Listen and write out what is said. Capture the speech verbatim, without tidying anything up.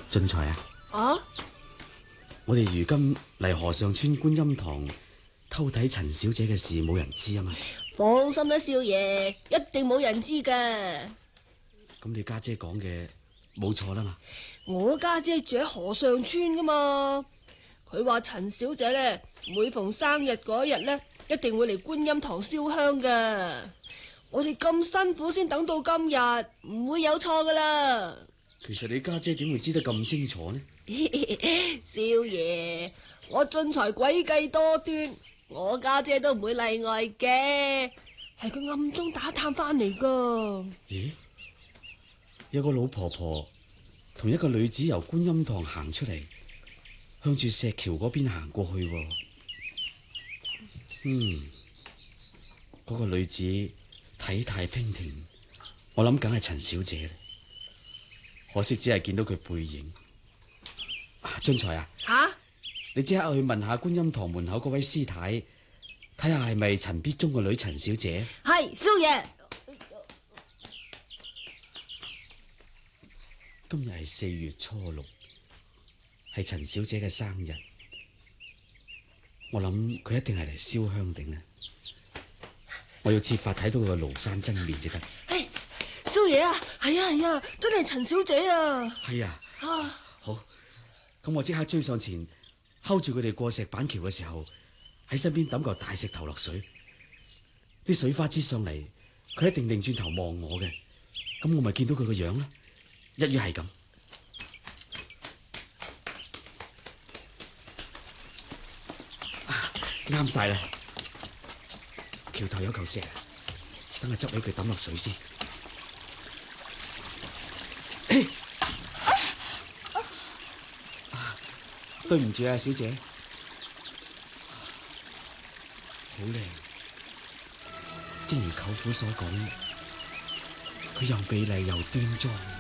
俊才啊！ 啊！ 我哋如今嚟河上村觀音堂偷睇陳小姐嘅事，冇人知啊嘛。 放心啦，少爺，一定冇人知噶。 咁你家姐講嘅冇錯啦嘛？ 我家姐住喺河上村噶嘛，佢話陳小姐呢，每逢生日嗰日呢，一定會嚟觀音堂燒香噶。我哋咁辛苦先等到今日，唔會有錯噶啦。 其實你家姐點會知得咁清楚呢？ 少爺，我俊才詭計多端，我家姐都唔會例外嘅，係佢暗中打探翻嚟噶。 咦？有個老婆婆同一個女子由觀音堂行出嚟，向住石橋嗰邊行過去。嗯，嗰個女子體態娉婷，我諗梗係陳小姐啦。可惜只係見到佢背影。俊才啊， 吓、啊！ 你即刻去問下觀音堂門口嗰位師太，睇下係咪陳必忠個女陳小姐。 係，少爺。 今日係四月初六，係陳小姐嘅生日。我諗佢一定係嚟燒香頂啦。我要設法睇到佢個廬山真面至得。 誒，少爺啊，係啊係啊，真係陳小姐啊。 係啊。 啊， 好。咁我即刻追上前，睺住佢哋過石板橋嘅時候，喺身邊抌嚿大石頭落水，啲水花之上嚟，佢一定擰轉頭望我嘅，咁我咪見到佢個樣啦，一於係咁。啱晒啦，橋頭有嚿石，等我執起佢抌落水先。對唔住啊，小姐，好靚，正如舅父所講，佢又美麗又端莊。